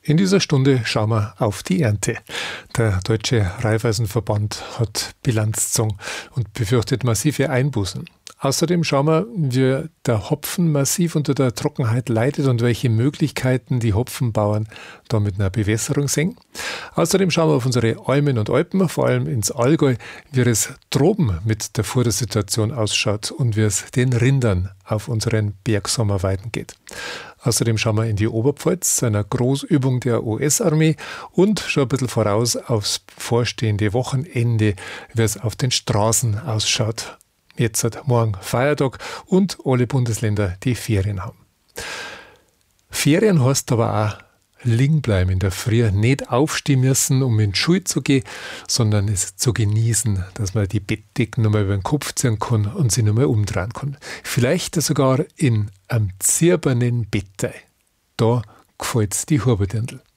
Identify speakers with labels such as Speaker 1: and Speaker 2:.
Speaker 1: In dieser Stunde schauen wir auf die Ernte. Der Deutsche Raiffeisenverband hat Bilanz gezogen und befürchtet massive Einbußen. Außerdem schauen wir, wie der Hopfen massiv unter der Trockenheit leidet und welche Möglichkeiten die Hopfenbauern da mit einer Bewässerung sehen. Außerdem schauen wir auf unsere Almen und Alpen, vor allem ins Allgäu, wie es droben mit der Futtersituation ausschaut und wie es den Rindern auf unseren Bergsommerweiden geht. Außerdem schauen wir in die Oberpfalz zu einer Großübung der US-Armee und schon ein bisschen voraus aufs vorstehende Wochenende, wie es auf den Straßen ausschaut. Jetzt hat morgen Feiertag und alle Bundesländer, die Ferien haben. Ferien heißt aber auch liegen bleiben in der Früh, nicht aufstehen müssen, um in die Schule zu gehen, sondern es zu genießen, dass man die Bettdecken nochmal über den Kopf ziehen kann und sie nochmal umdrehen kann. Vielleicht sogar in einem zierbernen Bett. Da gefällt's die Huberdirndl.